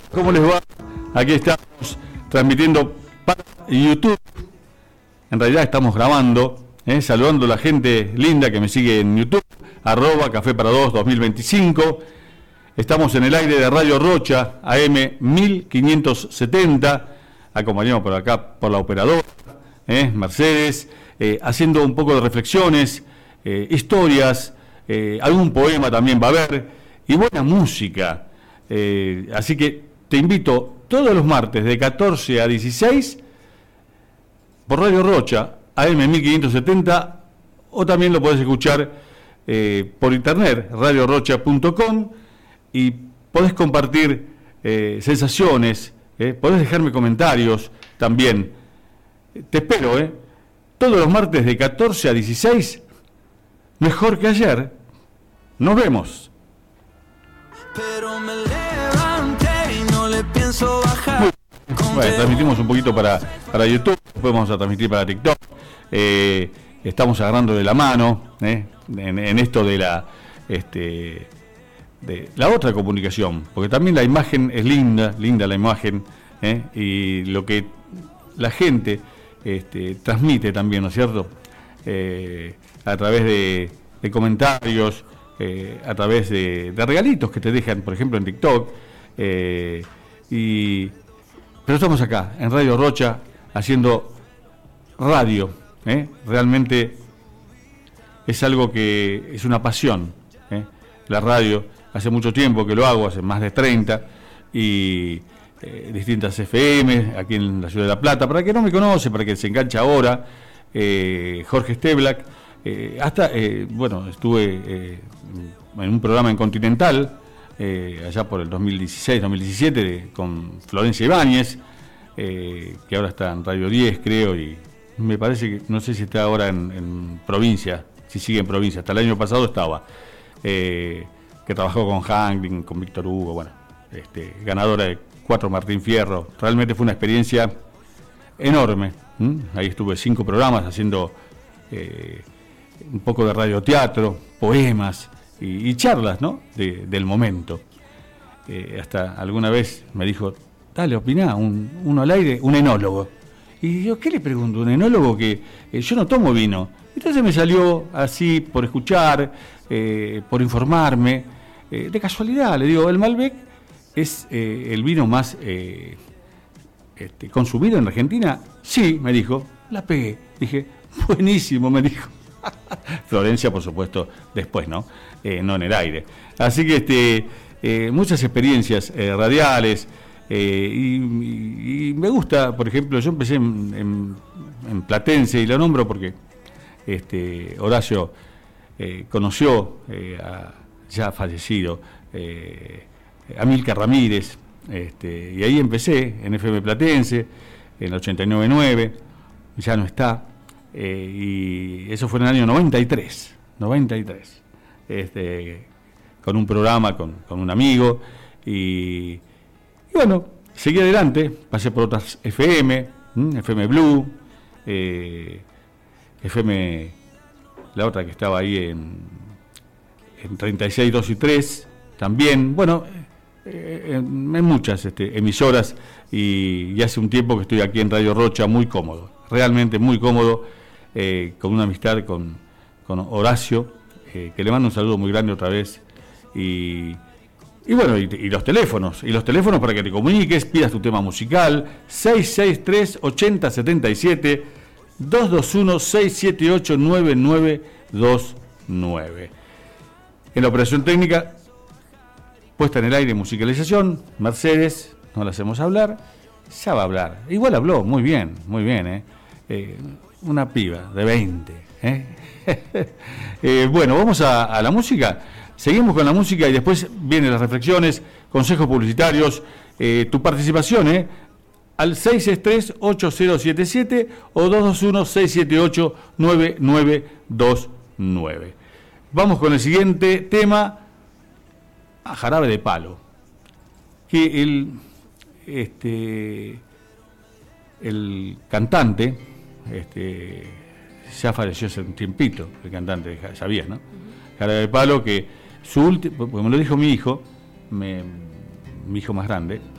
¿Cómo les va? Aquí estamos transmitiendo para YouTube. En realidad estamos grabando, saludando a la gente linda que me sigue en YouTube, @Café para Dos 2025. Estamos en el aire de Radio Rocha, AM 1570, acompañados por acá por la operadora, Mercedes, haciendo un poco de reflexiones, historias, algún poema también va a haber, y buena música. Así que te invito todos los martes de 14 a 16 por Radio Rocha, AM 1570, o también lo podés escuchar por internet, radiorocha.com, y podés compartir sensaciones, podés dejarme comentarios también. Te espero, todos los martes de 14 a 16, mejor que ayer. Nos vemos. Pero me levanté y no le pienso bajar. Bueno, transmitimos un poquito para YouTube, después vamos a transmitir para TikTok. Estamos agarrando de la mano en esto de la otra comunicación, porque también la imagen es linda la imagen, y lo que la gente transmite también, ¿no es cierto? A través de comentarios, a través de regalitos que te dejan, por ejemplo, en TikTok, pero estamos acá, en Radio Rocha, haciendo radio, realmente es algo que es una pasión, la radio, hace mucho tiempo que lo hago, hace más de 30, y distintas FM, aquí en la ciudad de La Plata, para que no me conoce, para que se enganche ahora, Jorge Steblack, estuve en un programa en Continental, allá por el 2016-2017, con Florencia Ibáñez, que ahora está en Radio 10, creo, y me parece que, no sé si está ahora en provincia, si sigue en provincia, hasta el año pasado estaba, que trabajó con Hanklin, con Víctor Hugo, bueno, ganadora de 4 Martín Fierro. Realmente fue una experiencia enorme. Ahí estuve 5 programas haciendo un poco de radioteatro, poemas y charlas, ¿no? del momento. Hasta alguna vez me dijo, dale, opiná, uno al aire, un enólogo. Y yo, ¿qué le pregunto? Un enólogo que yo no tomo vino. Entonces me salió así por escuchar, por informarme, de casualidad. Le digo, el Malbec es el vino más consumido en Argentina. Sí, me dijo, la pegué. Dije, buenísimo, me dijo. Florencia, por supuesto, después, ¿no? No en el aire. Así que muchas experiencias radiales, y me gusta, por ejemplo, yo empecé en Platense, y lo nombro porque Horacio conoció ya fallecido Amílcar Ramírez, y ahí empecé en FM Platense, en el 89.9, ya no está, y eso fue en el año 93, con un programa con un amigo, y bueno, seguí adelante, pasé por otras FM, FM Blue, FM, la otra que estaba ahí en 36, 2 y 3, también, bueno, en muchas emisoras, y hace un tiempo que estoy aquí en Radio Rocha, muy cómodo, realmente muy cómodo, con una amistad con Horacio, que le mando un saludo muy grande otra vez, y bueno, y los teléfonos para que te comuniques, pidas tu tema musical, 663-8077, 221-678-9929. En la operación técnica, puesta en el aire, musicalización, Mercedes, no la hacemos hablar, ya va a hablar. Igual habló, muy bien, una piba de 20. Bueno, vamos a la música. Seguimos con la música y después vienen las reflexiones, consejos publicitarios, tu participación, al 663-8077 o 221-678-9929. Vamos con el siguiente tema, a Jarabe de Palo, que el cantante, ya falleció hace un tiempito, el cantante, sabías, ¿no? Jarabe de Palo, que su último, me lo dijo mi hijo más grande,